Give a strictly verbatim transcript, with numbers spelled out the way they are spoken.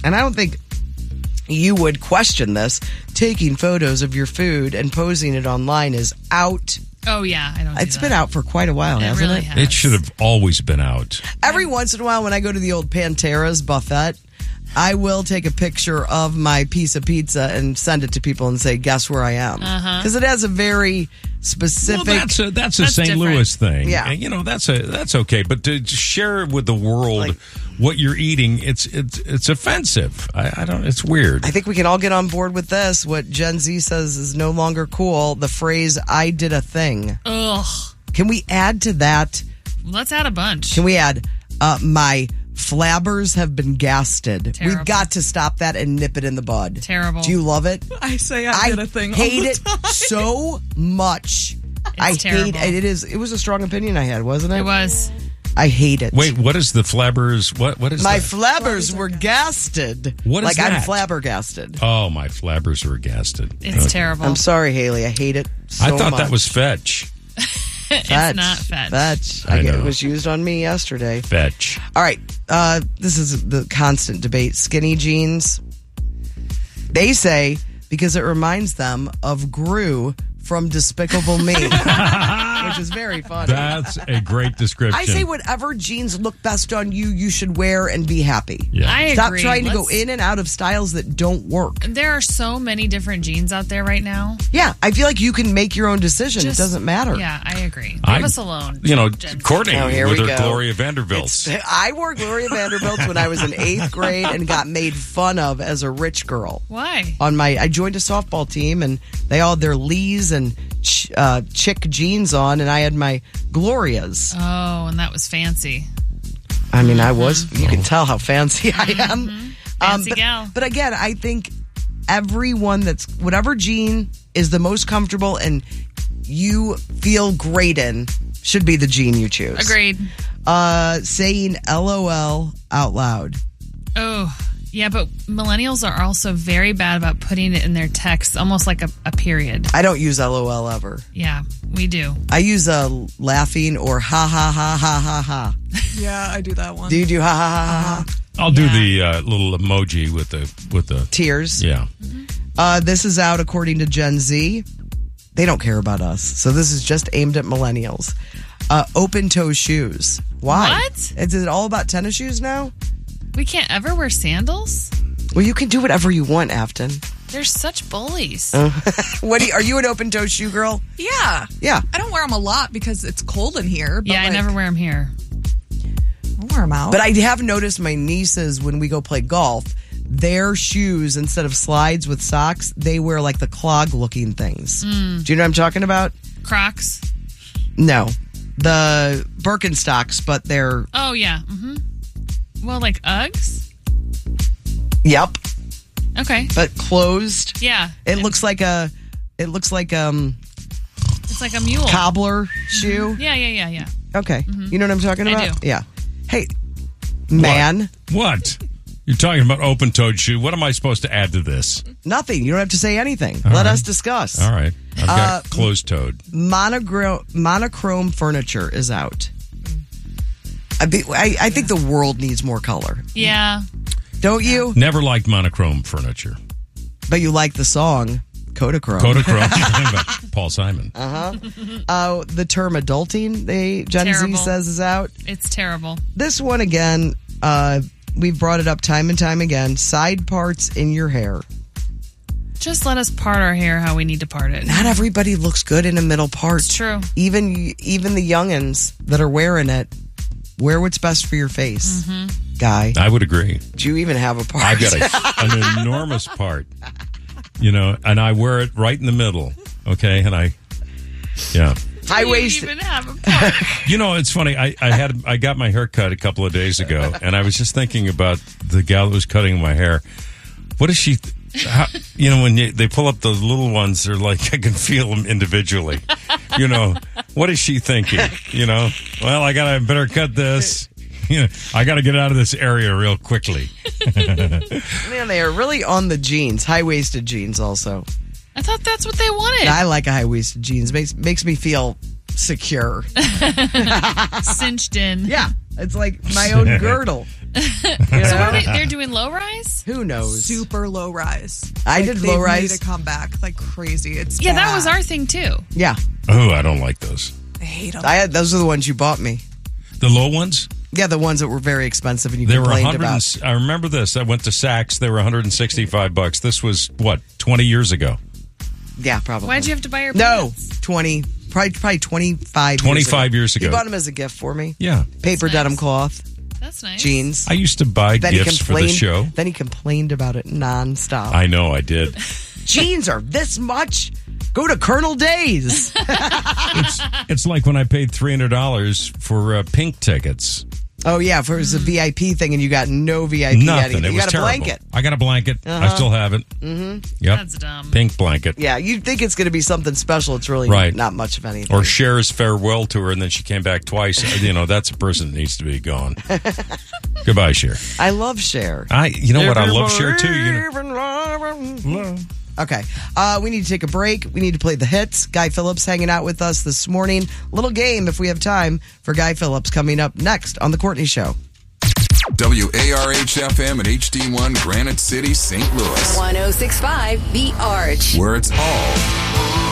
and I don't think you would question this, taking photos of your food and posing it online is out. Oh, yeah. I don't do It's that. been out for quite a while, It hasn't really it? has. It should have always been out. Every once in a while when I go to the old Pantera's buffet, I will take a picture of my piece of pizza and send it to people and say, guess where I am? Because it has a very specific... Well, that's a that's a That's Saint different. Louis thing. Yeah. And, you know, that's a that's okay. But to share with the world Like- what you're eating, it's it's it's offensive. I, I don't. It's weird. I think we can all get on board with this. What Gen Z says is no longer cool. The phrase, I did a thing. Ugh. Can we add to that? Let's add a bunch. Can we add, uh, my flabbers have been gasted? Terrible. We've got to stop that and nip it in the bud. Terrible. Do you love it? I say I, did a thing all hate the it time. so much. I terrible. hate it. Is it was a strong opinion I had, wasn't it? It was. I hate it. Wait, what is the flabbers? What what is my that? flabbers were gasted. What is like I'm that? flabbergasted. Oh, my flabbers were gasted. It's Okay. terrible. I'm sorry, Haley. I hate it so I thought much. that was fetch. It's Fetch. not fetch. Fetch. I I get- know. It was used on me yesterday. Fetch. All right. Uh, this is the constant debate. Skinny jeans. They say because it reminds them of Gru from Despicable Me, which is very funny. That's a great description. I say whatever jeans look best on you, you should wear and be happy. Yeah. I Stop agree. trying to go Let's- in and out of styles that don't work. There are so many different jeans out there right now. Yeah, I feel like you can make your own decision. Just- it doesn't matter. Yeah, I agree. Leave I- us alone. You know, Gen Z. Courtney Oh, here with we her go. Gloria Vanderbilts. I wore Gloria Vanderbilt when I was in eighth grade and got made fun of as a rich girl. Why? On my, I joined a softball team and they all had their Lees and ch- uh, chick jeans on, and I had my Glorias. Oh, and that was fancy. I mean, I was. You can tell how fancy I am. Mm-hmm. Fancy but, gal. but again, I think everyone that's whatever jean is the most comfortable and you feel great in should be the jean you choose. Agreed. Uh, saying L O L out loud. Oh, yeah, but millennials are also very bad about putting it in their text, almost like a, a period. I don't use L O L ever. Yeah, we do. I use a uh, laughing or ha ha ha ha ha ha. Yeah, I do that one. Do you do ha ha ha ha ha? I'll do the uh, little emoji with the with the Tears. yeah. Uh, this is out according to Gen Z. They don't care about us. So this is just aimed at millennials. Uh, open toe shoes. Why? What? Is it all about tennis shoes now? We can't ever wear sandals? Well, you can do whatever you want, Afton. They're such bullies. What do you, are you an open toe shoe girl? Yeah. Yeah. I don't wear them a lot because it's cold in here. But yeah, I like, never wear them here. I'll wear them out. But I have noticed my nieces, when we go play golf, their shoes, instead of slides with socks, they wear like the clog looking things. Mm. Do you know what I'm talking about? Crocs? No. The Birkenstocks, but they're, Oh, yeah. hmm Well, like Uggs? yep, Okay. but closed. Yeah. It looks like a, it looks like um It's like a mule. cobbler shoe. Yeah, yeah, yeah, yeah. Okay. You know what I'm talking I about? do. Yeah. Hey, man, What? You're talking about open-toed shoe. What am I supposed to add to this? nothing. You don't have to say anything. All Let right. us discuss. All right. I've got Uh, closed-toed. Monogro- monochrome furniture is out. I, be, I, I think the world needs more color. Yeah. Don't you? Never liked monochrome furniture. But you like the song Kodachrome. Kodachrome. Paul Simon. Uh, the term adulting, they Gen Terrible. Z says, is out. It's terrible. This one again, uh, we've brought it up time and time again. Side parts in your hair. Just let us part our hair how we need to part it. Not everybody looks good in a middle part. It's true. Even even the youngins that are wearing it, wear what's best for your face, Mm-hmm. guy. I would agree. Do you even have a part? I've got a, an enormous part, you know, and I wear it right in the middle. Okay, and I, yeah. high Do you waist. even have a part? You know, it's funny. I, I had I got my hair cut a couple of days ago, and I was just thinking about the gal that was cutting my hair. What is she? How, you know, when you, they pull up those little ones, they're like I can feel them individually. You know, what is she thinking? You know, well, I gotta better cut this. You know, I got to get out of this area real quickly. Man, they are really on the jeans. High waisted jeans, also. I thought that's what they wanted. I like a high waisted jeans. Makes makes me feel secure. Cinched in. Yeah, it's like my own girdle. So are they, they're doing low rise? Who knows? Super low rise. I Like, did they've low rise. Made a comeback like crazy. It's Yeah, that bad. was our thing too. Yeah, Oh, I don't like those. I hate them. I had those are the ones you bought me. The low ones? Yeah, the ones that were very expensive and you They were complained one hundred. about. And, I remember this. I went to Saks. They were one hundred sixty-five bucks. This was what, twenty years ago? Yeah, probably. Why'd you have to buy your No, pants? twenty, probably probably twenty-five. twenty-five years ago. You bought them as a gift for me. Yeah. Paper That's denim nice. cloth, That's nice. jeans. I used to buy Then he gifts for the complained. show. Then he complained about it nonstop. I know, I did. Jeans are this much. Go to Colonel Days. It's, it's like when I paid three hundred dollars for uh, Pink tickets. Oh yeah, for it was a V I P thing, and you got no V I P Nothing. anything. It You was got a terrible. blanket. I got a blanket. I still have it. Mm-hmm. Yep. That's dumb. Pink blanket. Yeah, you think it's going to be something special. It's really Right. not much of anything. Or Cher's farewell to her, and then she came back twice. You know, that's a person that needs to be gone. Goodbye, Cher. I love Cher. I, you know what? I love Cher too. You know. Okay, uh, we need to take a break. We need to play the hits. Guy Phillips hanging out with us this morning. Little game, if we have time, for Guy Phillips coming up next on The Courtney Show. W A R H F M and H D one Granite City, Saint Louis. one oh six point five The Arch. Where it's all